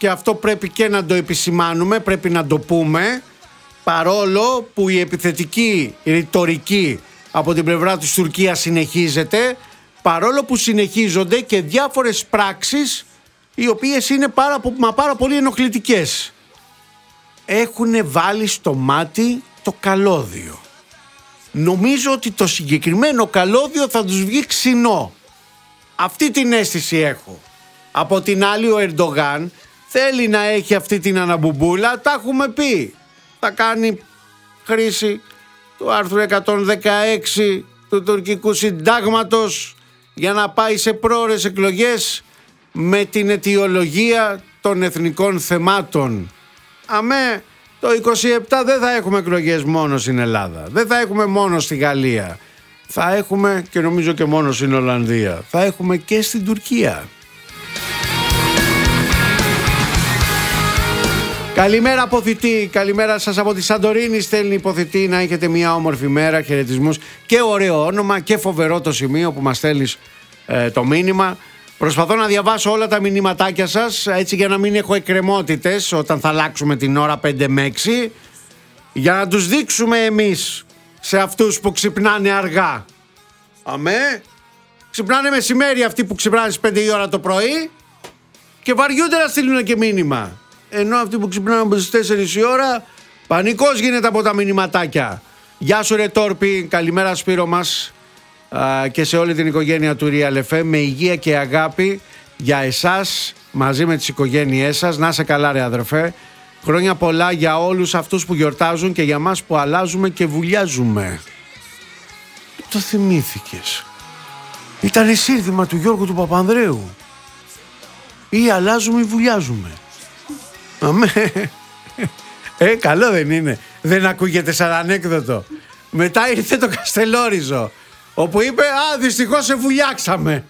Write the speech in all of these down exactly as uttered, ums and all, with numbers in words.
και αυτό πρέπει και να το επισημάνουμε, πρέπει να το πούμε, παρόλο που η επιθετική ρητορική από την πλευρά της Τουρκίας συνεχίζεται, παρόλο που συνεχίζονται και διάφορες πράξεις οι οποίες είναι πάρα, μα πάρα πολύ ενοχλητικές. Έχουνε βάλει στο μάτι το καλώδιο. Νομίζω ότι το συγκεκριμένο καλώδιο θα τους βγει ξινό. Αυτή την αίσθηση έχω. Από την άλλη ο Ερντογάν θέλει να έχει αυτή την αναμπουμπούλα, τα έχουμε πει. Θα κάνει χρήση του άρθρου εκατόν δεκαέξι του τουρκικού συντάγματος για να πάει σε πρόορες εκλογές με την αιτιολογία των εθνικών θεμάτων. Αμέ, το είκοσι επτά δεν θα έχουμε εκλογές μόνο στην Ελλάδα, δεν θα έχουμε μόνο στη Γαλλία, θα έχουμε και νομίζω και μόνο στην Ολλανδία, θα έχουμε και στην Τουρκία. Καλημέρα αποθητή, καλημέρα σας από τη Σαντορίνη, στέλνει υποθητή, να έχετε μια όμορφη μέρα, χαιρετισμούς και ωραίο όνομα και φοβερό το σημείο που μας στέλνεις ε, το μήνυμα. Προσπαθώ να διαβάσω όλα τα μηνυματάκια σας, έτσι για να μην έχω εκκρεμότητες όταν θα αλλάξουμε την ώρα πέντε με έξι, για να τους δείξουμε εμείς σε αυτούς που ξυπνάνε αργά. Αμέ, ξυπνάνε μεσημέρι αυτοί που ξυπνάνε στις πέντε η ώρα το πρωί και βαριούνται να στείλουν και μήνυμα. Ενώ αυτοί που ξυπνάνε από τις τέσσερις η ώρα, πανικός γίνεται από τα μηνυματάκια. Γεια σου ρε Τόρπη, καλημέρα Σπύρο μας α, και σε όλη την οικογένεια του Real εφ εμ, με υγεία και αγάπη για εσάς μαζί με τις οικογένειές σας. Να σε καλά ρε αδερφέ, χρόνια πολλά για όλους αυτούς που γιορτάζουν και για μας που αλλάζουμε και βουλιάζουμε. Το θυμήθηκες? Ήταν σύνθημα του Γιώργου του Παπανδρέου. Ή αλλάζουμε ή βουλιάζουμε. Αμέ. Ε, καλό δεν είναι? Δεν ακούγεται σαν ανέκδοτο? Μετά ήρθε το Καστελόριζο, όπου είπε «Α, δυστυχώς σε βουλιάξαμε».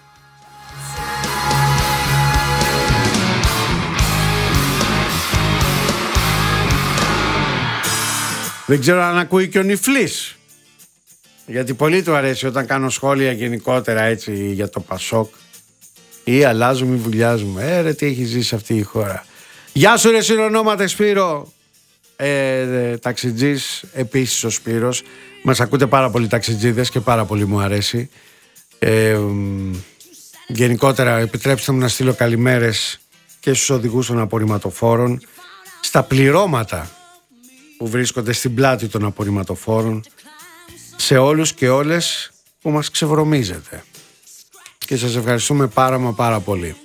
Δεν ξέρω αν ακούει και ο Νιφλής, γιατί πολύ του αρέσει όταν κάνω σχόλια γενικότερα έτσι για το Πασόκ. Ή αλλάζουμε ή βουλιάζουμε. Ε, ρε, τι έχει ζήσει αυτή η χώρα. Γεια σου ρε συνονόματε Σπύρο, ε, ε, ταξιτζής επίσης ο Σπύρος. Μας ακούτε πάρα πολλοί ταξιτζίδες και πάρα πολύ μου αρέσει. ε, ε, Γενικότερα επιτρέψτε μου να στείλω καλημέρες και στους οδηγούς των απορριμματοφόρων, στα πληρώματα που βρίσκονται στην πλάτη των απορριμματοφόρων, σε όλους και όλες που μας ξεβρωμίζετε. Και σας ευχαριστούμε πάρα μα πάρα πολύ.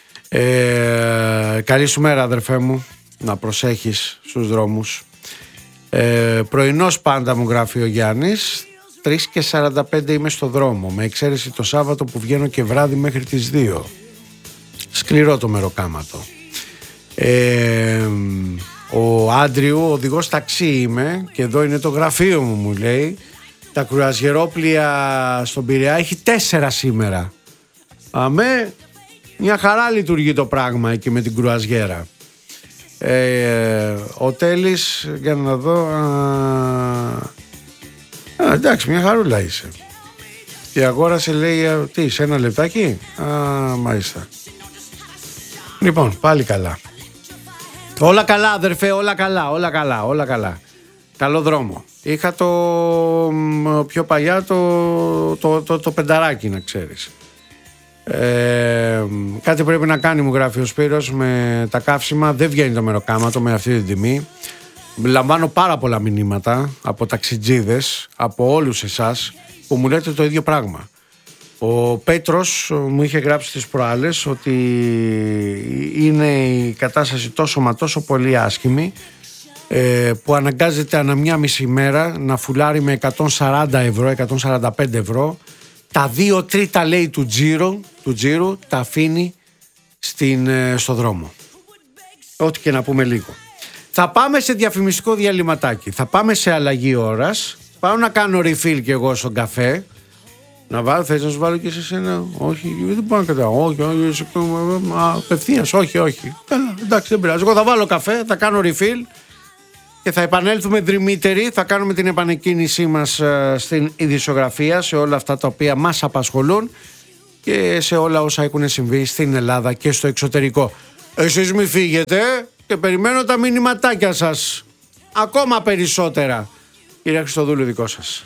Ε, καλή σου μέρα αδερφέ μου, να προσέχεις στους δρόμους. ε, Πρωινός πάντα μου γράφει ο Γιάννης, τρεις και σαράντα πέντε είμαι στο δρόμο, με εξαίρεση το Σάββατο που βγαίνω και βράδυ μέχρι τις δύο. Σκληρό το μεροκάματο. ε, Ο Άντριου, ο οδηγός ταξί είμαι και εδώ είναι το γραφείο μου, μου λέει. Τα κρουαζιερόπλια στον Πειραιά έχει τέσσερα σήμερα. Αμέ, μια χαρά λειτουργεί το πράγμα εκεί με την κρουαζιέρα. ε, Ο Τέλης, για να δω, α, α, εντάξει, μια χαρούλα είσαι. Και αγόρασε, λέει, τι, σε ένα λεπτάκι? Α, μάλιστα. Λοιπόν, πάλι καλά. Όλα καλά αδερφέ, όλα καλά, όλα καλά, όλα καλά. Καλό δρόμο. Είχα το πιο παλιά το, το, το, το πενταράκι, να ξέρεις. Ε, κάτι πρέπει να κάνει, μου γράφει ο Σπύρος, με τα καύσιμα. Δεν βγαίνει το μεροκάματο με αυτή την τιμή. Λαμβάνω πάρα πολλά μηνύματα από ταξιτζίδες, από όλους εσάς που μου λέτε το ίδιο πράγμα. Ο Πέτρος μου είχε γράψει τις προάλλες ότι είναι η κατάσταση τόσο μα τόσο πολύ άσχημη, ε, που αναγκάζεται ανά μια μισή μέρα να φουλάρει με εκατόν σαράντα ευρώ, εκατόν σαράντα πέντε ευρώ. Τα δύο τρίτα, λέει, του τζίρου, του τζίρου τα αφήνει στην, στο δρόμο. Ό,τι και να πούμε λίγο. Θα πάμε σε διαφημιστικό διαλυματάκι. Θα πάμε σε αλλαγή ώρας. Πάω να κάνω refill και εγώ στον καφέ. Να βάλω, θες να σου βάλω και σε σένα? Όχι, δεν μπορώ να καταλάβω. Όχι, όχι, απευθείας, όχι, όχι. Καλά, εντάξει, δεν πειράζει. Εγώ θα βάλω καφέ, θα κάνω refill και θα επανέλθουμε δρυμύτεροι. Θα κάνουμε την επανεκκίνησή μας στην ειδησιογραφία, σε όλα αυτά τα οποία μας απασχολούν και σε όλα όσα έχουν συμβεί στην Ελλάδα και στο εξωτερικό. Εσείς μη φύγετε και περιμένω τα μηνυματάκια σας. Ακόμα περισσότερα. Κύριε Χριστοδούλου, δικό σας.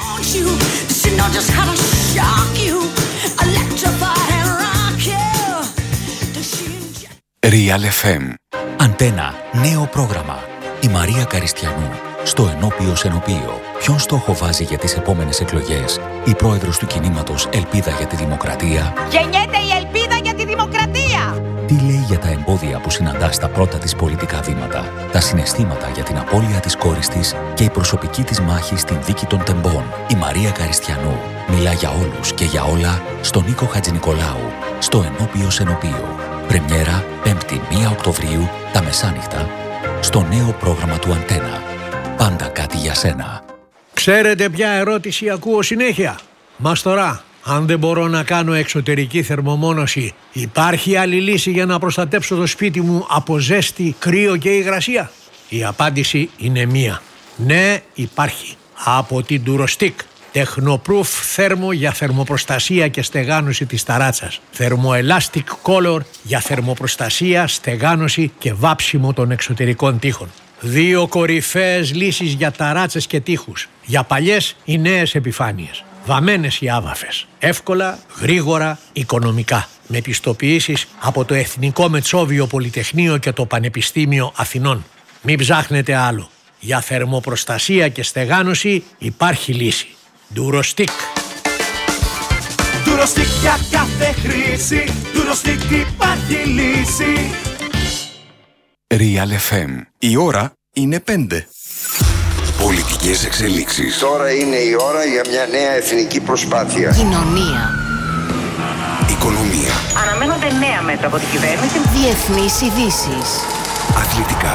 Real εφ εμ. Αντένα. Νέο πρόγραμμα. Η Μαρία Καριστιανού. Στο ενώπιο Σενοπείο. Ποιον στόχο βάζει για τις επόμενες εκλογές η πρόεδρος του κινήματος Ελπίδα για τη Δημοκρατία? Γεννιέται η ελπίδα για τη δημοκρατία! Τι λέει για τα εμπόδια που συναντά στα πρώτα της πολιτικά βήματα, τα συναισθήματα για την απώλεια της κόρης της και η προσωπική της μάχη στην δίκη των τεμπών? Η Μαρία Καριστιανού μιλά για όλους και για όλα στον Νίκο Χατζηνικολάου, στο ενώπιο Σενοπείο. Πρεμιέρα πέμπτη πρώτη Οκτωβρίου τα μεσάνυχτα στο νέο πρόγραμμα του Αντένα. Πάντα κάτι για σένα. Ξέρετε ποια ερώτηση ακούω συνέχεια? Μας τώρα, αν δεν μπορώ να κάνω εξωτερική θερμομόνωση, υπάρχει άλλη λύση για να προστατέψω το σπίτι μου από ζέστη, κρύο και υγρασία? Η απάντηση είναι μία. Ναι, υπάρχει. Από την Durostick. Technoproof θέρμο για θερμοπροστασία και στεγάνωση της ταράτσας. Thermoelastic Color για θερμοπροστασία, στεγάνωση και βάψιμο των εξωτερικών τοίχων. Δύο κορυφαίες λύσεις για ταράτσες και τοίχους. Για παλιές ή νέες επιφάνειες. Βαμμένες ή άβαφες. Εύκολα, γρήγορα, οικονομικά. Με πιστοποιήσεις από το Εθνικό Μετσόβιο Πολυτεχνείο και το Πανεπιστήμιο Αθηνών. Μην ψάχνετε άλλο. Για θερμοπροστασία και στεγάνωση υπάρχει λύση. Durostick. Durostick για κάθε χρήση. Durostick υπάρχει λύση. Real εφ εμ. Η ώρα είναι πέντε. Πολιτικές εξελίξεις. Τώρα είναι η ώρα για μια νέα εθνική προσπάθεια. Κοινωνία. Οικονομία. Αναμένονται νέα μέτρα από την κυβέρνηση. Διεθνείς ειδήσεις. Αθλητικά.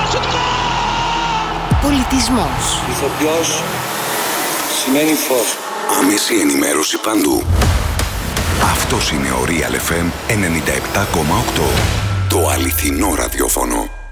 Πολιτισμός. Ηθοποιός σημαίνει φως. Άμεση ενημέρωση παντού. Αυτός είναι ο Real εφ εμ ενενήντα επτά κόμμα οκτώ. Το αληθινό ραδιόφωνο.